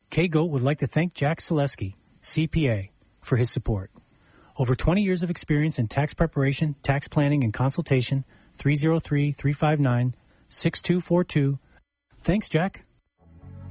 KGOAT would like to thank Jack Selesky, CPA, for his support. Over 20 years of experience in tax preparation, tax planning, and consultation. 303-359-6242. Thanks, Jack.